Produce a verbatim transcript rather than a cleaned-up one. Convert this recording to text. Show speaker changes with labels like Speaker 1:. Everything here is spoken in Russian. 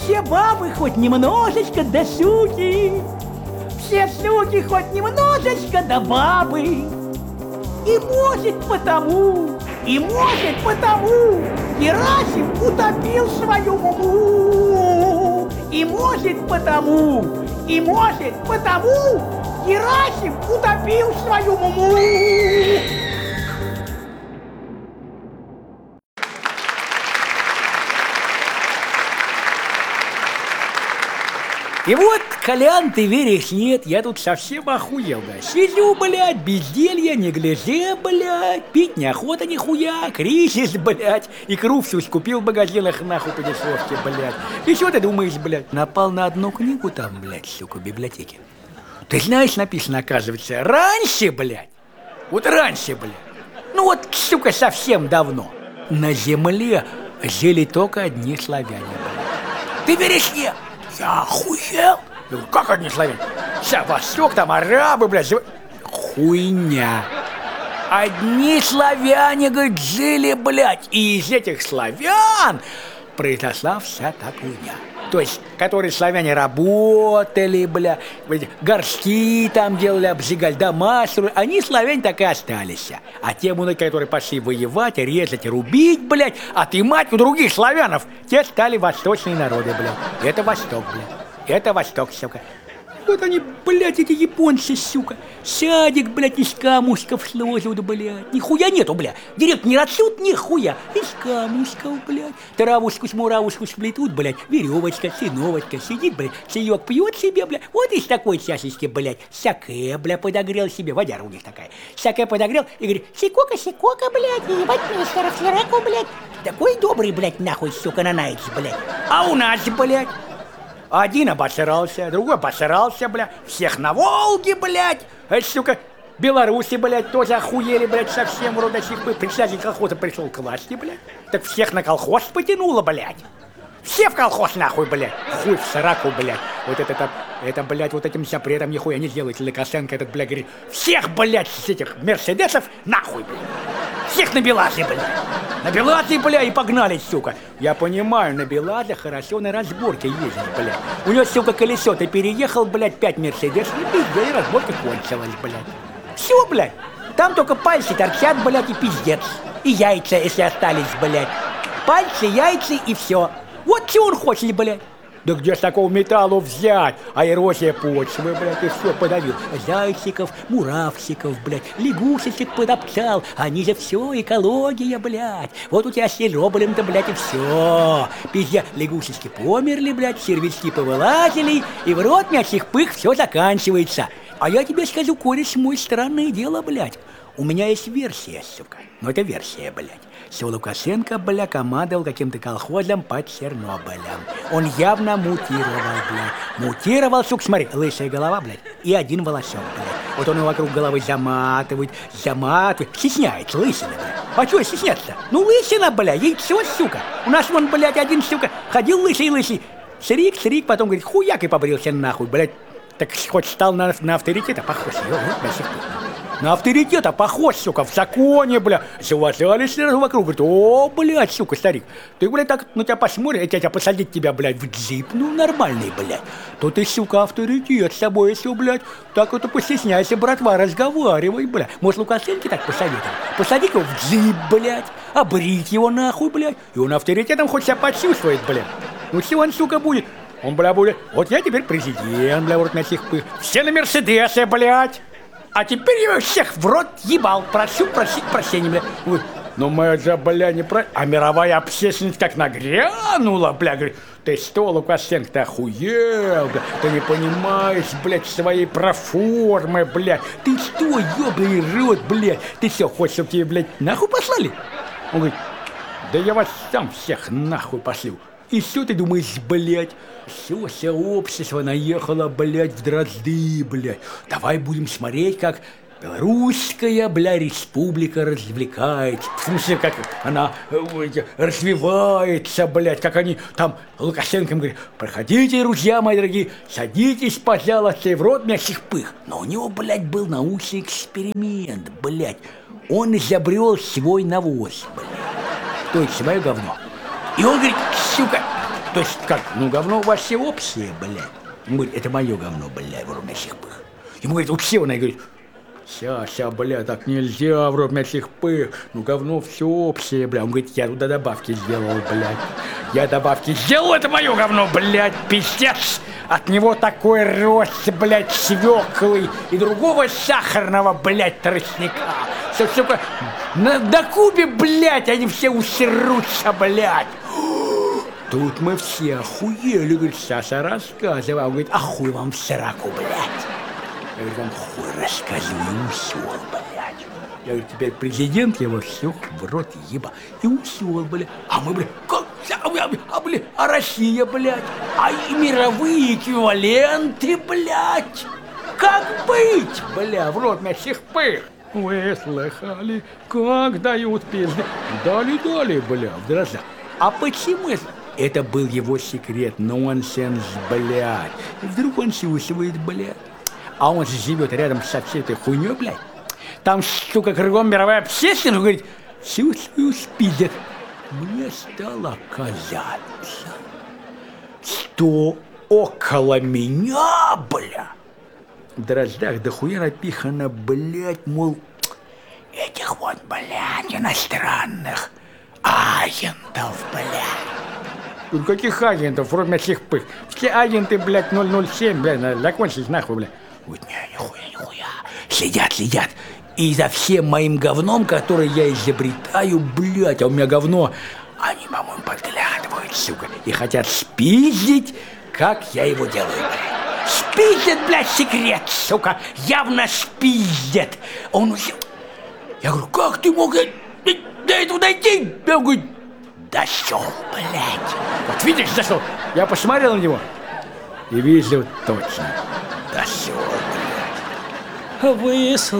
Speaker 1: Все бабы хоть немножечко да суки, все суки хоть немножечко да бабы. И может потому, и может потому Герасим утопил свою муму. И может потому, и может потому Герасим утопил свою муму. И вот, Колян, ты веришь, нет, я тут совсем охуел, да. Сижу, блядь, безделье, не гляже, блядь, пить неохота нихуя, кризис, блядь, икру всю скупил в магазинах, нахуй, по дешевке, блядь. И что ты думаешь, блядь, напал на одну книгу там, блядь, сука, в библиотеке. Ты знаешь, написано, оказывается, раньше, блядь, вот раньше, блядь, ну вот, сука, совсем давно, на земле жили только одни славяне, блядь. Ты веришь, нет? Я охуел. Ну, как одни славяне? Вся Восток, там арабы, блядь. Хуйня. Одни славяне, говорит, жили, блядь. И из этих славян произошла вся та хуйня. То есть, которые славяне работали, бля, горшки там делали, обжигали, дома строили, они славяне так и остались. А те муны, которые пошли воевать, резать, рубить, блядь, отымать у других славянов, те стали восточные народы, блядь. Это Восток, блядь. Это Восток, сука. Вот они, блядь, эти японцы, сука. Садик, блядь, из камушков сложат, блядь. Нихуя нету, блядь. Директор не растут, нихуя. Из камушков, блядь. Травушку с муравушку сплетут, блядь. Веревочка, сыновочка сидит, блядь. Чаек пьет себе, блядь. Вот из такой чашечки, блядь. Саке, блядь, подогрел себе. Водяра у них такая. Саке подогрел и говорит: сикока, сикока, блядь. Ебать мистера Флереку, блядь. Такой добрый, блядь, нахуй, сука, нанаете, блядь. А у нас, блядь, один обосрался, другой обосрался, бля. Всех на Волге, блядь. А, сука, белорусы, блядь, тоже охуели, блядь, совсем вроде сих бы. Председатель колхоза пришел к власти, блядь. Так всех на колхоз потянуло, блядь. Все в колхоз, нахуй, блядь. Хуй в сраку, блядь. Вот это, это, это, блядь, вот этим запретом нихуя не делает. Лукашенко этот, блядь, говорит: всех, блядь, с этих мерседесов нахуй, блядь. Всех на Белазе, блядь. На Белазе, бля, и погнали, сука. Я понимаю, на Белазе хорошо на разборке ездить, блядь. У него, сука, колесо, ты переехал, блядь, пять мерседес, и пиздец, и разборка кончилась, блядь. Все, блядь. Там только пальцы торчат, блядь, и пиздец. И яйца, если остались, блядь. Пальцы, яйца и все. Вот что он хочет, блядь. Да где ж такого металла взять? А эрозия почвы, блядь, и все подавил. Зайчиков, муравчиков, блядь, лягушечек подопчал. Они же все экология, блядь. Вот у тебя с Ероболем-то, блядь, и все. Пиздец, лягушечки померли, блядь, червячки повылазили, и в рот мячих пых все заканчивается. А я тебе скажу, кореш мой, странное дело, блядь. У меня есть версия, сука. Но это версия, блядь. Что Лукашенко, бля, командовал каким-то колхозом под Чернобылем. Он явно мутировал, блядь. Мутировал, сука, смотри, лысая голова, блядь, и один волосок, блядь. Вот он его вокруг головы заматывает, заматывает. Стесняется, лысина, блядь. А что стесняться? Ну, лысина, блядь, яйцо, сука. У нас вон, блядь, один, сука, ходил лысый-лысый. Срик, срик, потом, говорит, хуяк и побрился нахуй, блядь. Так хоть стал на, на авторитета похож, его, вот, до сих пор. На авторитета похож, сука, в законе, бля. Завозались сразу вокруг, говорит: о, блядь, сука, старик, ты, блядь, так на тебя посмотришь, я тебя посадить тебя, блядь, в джип, ну, нормальный, блядь. То ты, сука, авторитет с собой, все, блядь, так вот постесняйся, братва, разговаривай, блядь. Может, Лукашенко так посоветовал? Посадить его в джип, блядь, обрить его нахуй, блядь, и он авторитетом хоть себя почувствует, блядь. Ну, все он, сука, будет? Он, бля, будет: вот я теперь президент, бля, вот на всех пых. Все на Мерседесе, блядь. А теперь я всех в рот ебал. Прошу просить прощения, бля. Ой, ну мы же, бля, не про... А мировая общественность как нагрянула, бля, говорит: ты что, Лукашенко, ты охуел, бля? Ты не понимаешь, блядь, своей проформы, блядь. Ты что, ёбаный рот, блядь? Ты все, хочешь, чтобы тебе, блядь, нахуй послали? Он говорит: да я вас сам всех нахуй пошлю. И что ты думаешь, блядь? Все, все общество наехало, блядь, в дрозды, блядь. Давай будем смотреть, как белорусская, бля, республика развлекается. В смысле, как она э, развивается, блядь, как они там, Лукашенко говорит: проходите, друзья мои дорогие, садитесь, пожалуйста, и в рот мясных пых. Но у него, блядь, был научный эксперимент, блядь. Он изобрел свой навоз, блядь. То есть свое говно. И он говорит: сука, то есть как, ну говно у вас все общее, блядь. Ему говорит, это мое говно, блядь, в рот мясных пых. Ему говорит, вот все, он говорит, ся, ся, бля, так нельзя в рот мясных пых, ну говно все общее, бля. Он говорит, я туда добавки сделал, блядь. Я добавки сделал, это мое говно, блядь, пиздец. От него такой рост, блядь, свеклы и другого сахарного, блядь, тростника. Все, сука, на докупе, блядь, они все усерутся, блядь. Тут мы все охуели, говорит, Саша рассказывай. Он говорит, а хуй вам в сраку, блядь. Я говорю, вам хуй рассказываю, усел, блядь. Я говорю, теперь президент его все в рот еба. И усел, блядь. А мы, блядь, как? А, блядь, а Россия, блядь? А и мировые эквиваленты, блядь? Как быть, бля, в рот мясных пых? Вы слыхали, как дают пизды? Дали-дали, бля, в дрожжах. А почему это? Это был его секрет, нонсенс, блядь. И вдруг он чувствует, блядь. А он же живет рядом со всей этой хуйней, блядь. Там, сука, кругом мировая общественность, говорит, чувствую, спидет. Мне стало казаться, что около меня, бля, в дрожжах дохуя напихано, блядь, мол, этих вот, блядь, иностранных агентов, блядь. Ну каких агентов, вроде мясных пых? Все агенты, блядь, ноль ноль семь, блядь, надо закончить нахуй, блядь. Вот не, нихуя, нихуя. Следят, следят. И за всем моим говном, которое я изобретаю, блядь, а у меня говно, они, по-моему, подглядывают, сука, и хотят спиздить, как я его делаю, блядь. Спиздят, блядь, секрет, сука, явно спиздят. Он уже... Я говорю, как ты мог до этого дойти? Я говорю, дошел, блядь. Вот видишь, дошел. Я посмотрел на него и вижу точно, дошел, блядь.
Speaker 2: Вы